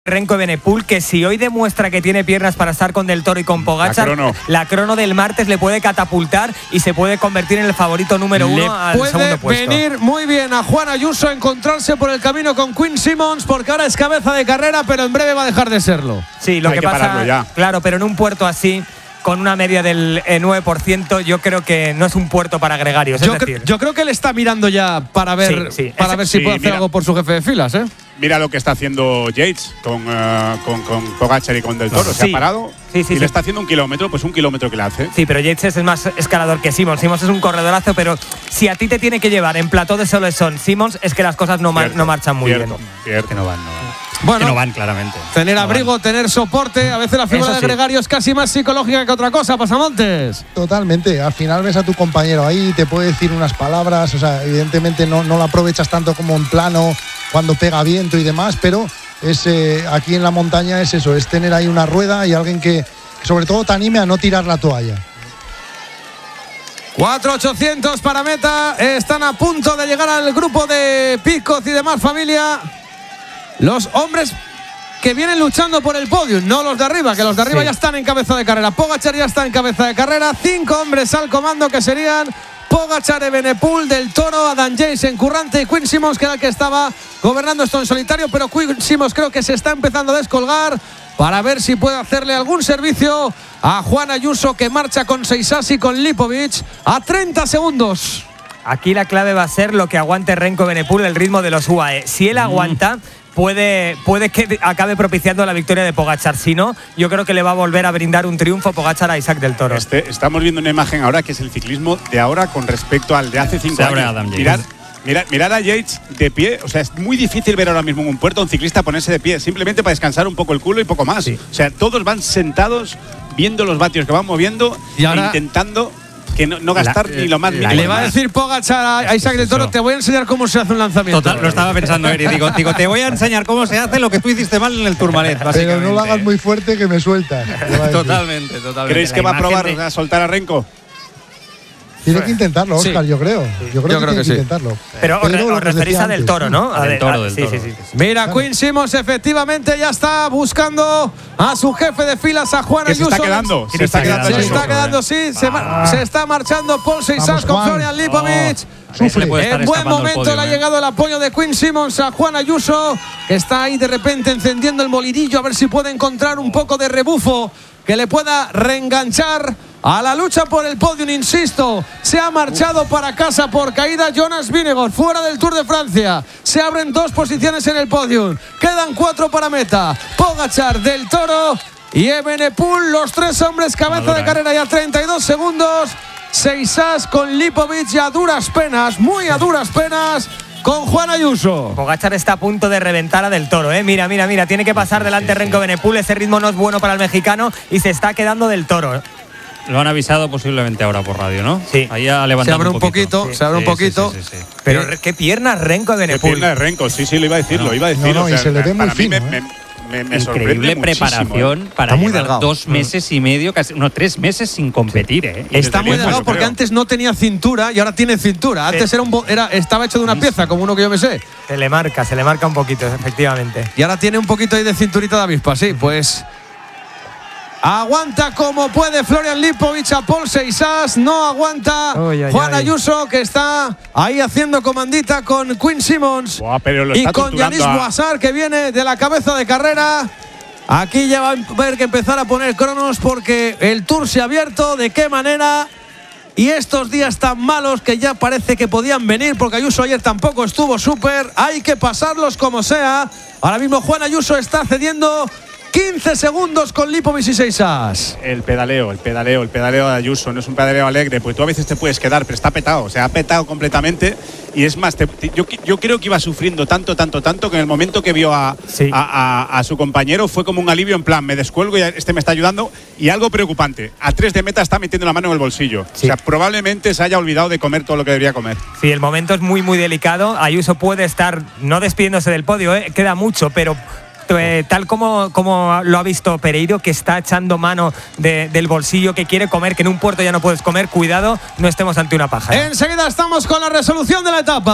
Renko Evenepoel, que si hoy demuestra que tiene piernas para estar con Del Toro y con Pogačar, la crono del martes le puede catapultar y se puede convertir en el favorito número uno al segundo puesto. Puede venir muy bien a Juan Ayuso a encontrarse por el camino con Quinn Simmons, porque ahora es cabeza de carrera, pero en breve va a dejar de serlo. Sí, lo que pasa, claro, pero en un puerto así, con una media del 9%, yo creo que no es un puerto para gregarios. Yo creo que él está mirando ya para ver, si puede hacer algo por su jefe de filas, ¿eh? Mira lo que está haciendo Yates con Pogačar y con Del Toro. Se ha parado y le está haciendo un kilómetro, pues un kilómetro que le hace. Sí, pero Yates es más escalador que Simmons. Simmons es un corredorazo, pero si a ti te tiene que llevar en plató de solo son Simmons, es que las cosas no marchan muy bien. Que no van. Bueno, que no van claramente. Tener abrigo, tener soporte. A veces la figura de gregario es casi más psicológica que otra cosa, Pasamontes. Totalmente. Al final ves a tu compañero ahí, te puede decir unas palabras. O sea, evidentemente no lo aprovechas tanto como en plano, cuando pega viento y demás, pero es aquí en la montaña es eso, es tener ahí una rueda y alguien que sobre todo te anime a no tirar la toalla. 4.800 para meta. Están a punto de llegar al grupo de Picos y demás familia. Los hombres que vienen luchando por el podio, no los de arriba, que los de arriba ya están en cabeza de carrera. Pogačar ya está en cabeza de carrera. 5 hombres al comando que serían Pogačar, Evenepoel, Del Toro, Adam Yates, Currante y Quinn Simmons, que era el que estaba gobernando esto en solitario, pero Quinn Simmons creo que se está empezando a descolgar para ver si puede hacerle algún servicio a Juan Ayuso, que marcha con Seisasi y con Lipovic a 30 segundos. Aquí la clave va a ser lo que aguante Renko Evenepoel, el ritmo de los UAE. Si él aguanta, puede que acabe propiciando la victoria de Pogačar. Si no, yo creo que le va a volver a brindar un triunfo Pogačar a Isaac Del Toro. Estamos viendo una imagen ahora que es el ciclismo de ahora con respecto al de hace 5 años. Mirar a Yates de pie, o sea, es muy difícil ver ahora mismo en un puerto a un ciclista ponerse de pie, simplemente para descansar un poco el culo y poco más. Sí. O sea, todos van sentados, viendo los vatios que van moviendo e intentando que no gastar ni lo más mínimo. Le va a decir Pogačar a Isaac Del Toro, te voy a enseñar cómo se hace un lanzamiento. Total, lo estaba pensando, Eri. Digo, te voy a enseñar cómo se hace lo que tú hiciste mal en el Tourmalet. Pero no lo hagas muy fuerte que me sueltas. Totalmente. ¿Creéis que va a probar a soltar a Renko? Tiene que intentarlo, Óscar, yo creo. Yo creo que sí. Intentarlo. Pero os referís a Del Toro, ¿no? Del Toro. Sí. Mira, Quinn Simmons efectivamente ya está buscando a su jefe de filas, a Juan Ayuso. Se está quedando, sí. Se está marchando Paul Seisas con Florian Lipovic. En buen momento le ha llegado el apoyo de Quinn Simmons a Juan Ayuso, que está ahí de repente encendiendo el molinillo a ver si puede encontrar un poco de rebufo que le pueda reenganchar a la lucha por el podio. Insisto, se ha marchado para casa por caída Jonas Vingegaard, fuera del Tour de Francia. Se abren 2 posiciones en el podio. Quedan 4 para meta. Pogačar, Del Toro y Evenepoel, los 3 hombres cabeza de carrera, ya 32 segundos. Seisas con Lipovic y a duras penas, muy a duras penas, con Juan Ayuso. Pogačar está a punto de reventar a Del Toro, ¿eh? Mira, tiene que pasar delante Renko Evenepoel. Ese ritmo no es bueno para el mexicano y se está quedando Del Toro. Lo han avisado posiblemente ahora por radio, ¿no? Sí. Ahí ha levantado un poquito. Se abre un poquito. Sí. Pero qué piernas Renko Evenepoel. Qué piernas Renko, sí, lo iba a decir, No, y se le ve muy fino. Me increíble preparación para muy llevar 2 meses y medio, casi 3 meses sin competir. Está muy delgado porque antes no tenía cintura y ahora tiene cintura. Antes estaba hecho de una pieza, como uno que yo me sé. Se le marca un poquito, efectivamente. Y ahora tiene un poquito ahí de cinturita de avispa, sí, pues. Aguanta como puede Florian Lipovic a Paul Seisas. No aguanta Juan Ayuso, que está ahí haciendo comandita con Quinn Simmons y con Yanis Boisard, que viene de la cabeza de carrera. Aquí ya va a haber que empezar a poner cronos porque el Tour se ha abierto. ¿De qué manera? Y estos días tan malos que ya parece que podían venir, porque Ayuso ayer tampoco estuvo súper. Hay que pasarlos como sea. Ahora mismo Juan Ayuso está cediendo 15 segundos con Lipovic y Seisas. El pedaleo de Ayuso no es un pedaleo alegre, porque tú a veces te puedes quedar, pero está petado, ha petado completamente. Y es más, yo creo que iba sufriendo tanto que en el momento que vio a su compañero fue como un alivio, en plan, me descuelgo y me está ayudando. Y algo preocupante, a 3 de meta está metiendo la mano en el bolsillo. Sí. O sea, probablemente se haya olvidado de comer todo lo que debería comer. Sí, el momento es muy delicado. Ayuso puede estar no despidiéndose del podio, queda mucho, pero tal como lo ha visto Pereiro, que está echando mano del bolsillo, que quiere comer, que en un puerto ya no puedes comer. Cuidado, no estemos ante una paja. Enseguida estamos con la resolución de la etapa.